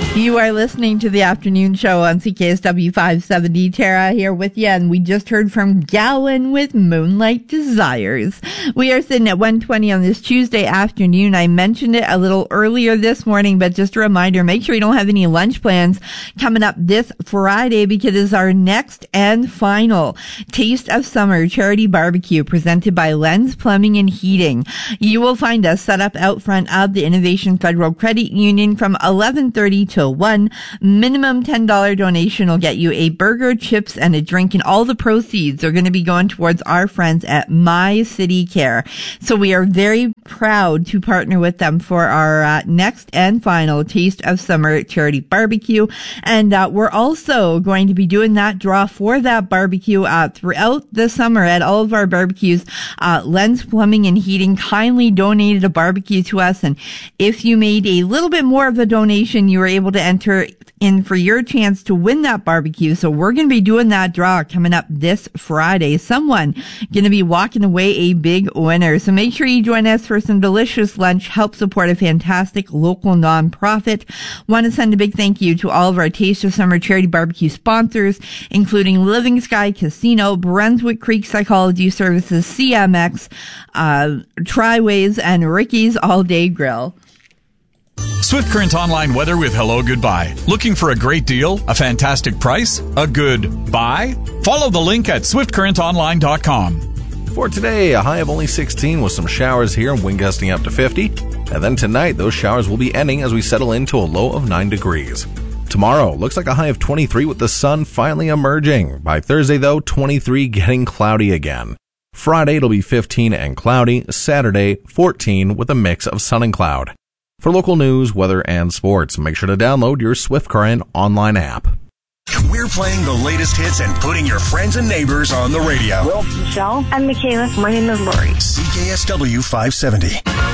You are listening to the afternoon show on CKSW 570. Tara here with you, and we just heard from Gowan with Moonlight Desires. We are sitting at 1:20 on this Tuesday afternoon. I mentioned it a little earlier this morning, but just a reminder, make sure you don't have any lunch plans coming up this Friday, because it's our next and final Taste of Summer charity barbecue presented by Lens Plumbing and Heating. You will find us set up out front of the Innovation Federal Credit Union from 11:30 till 1. Minimum $10 donation will get you a burger, chips, and a drink, and all the proceeds are going to be going towards our friends at My City Care. So we are very proud to partner with them for our next and final Taste of Summer charity barbecue. And we're also going to be doing that draw for that barbecue throughout the summer at all of our barbecues. Lens Plumbing and Heating kindly donated a barbecue to us, and if you made a little bit more of a donation, you were able to enter in for your chance to win that barbecue. So we're going to be doing that draw coming up this Friday. Someone going to be walking away a big winner. So make sure you join us for some delicious lunch. Help support a fantastic local nonprofit. Want to send a big thank you to all of our Taste of Summer charity barbecue sponsors, including Living Sky Casino, Brunswick Creek Psychology Services, CMX, Triways, and Ricky's All Day Grill. Swift Current Online weather with Hello Goodbye. Looking for a great deal? A fantastic price? A good buy? Follow the link at swiftcurrentonline.com. For today, a high of only 16 with some showers here and wind gusting up to 50. And then tonight, those showers will be ending as we settle into a low of 9 degrees. Tomorrow, looks like a high of 23 with the sun finally emerging. By Thursday, though, 23 getting cloudy again. Friday, it'll be 15 and cloudy. Saturday, 14 with a mix of sun and cloud. For local news, weather, and sports, make sure to download your Swift Current online app. We're playing the latest hits and putting your friends and neighbors on the radio. Well, Michelle. I'm Michaela. My name is Lori. CKSW 570.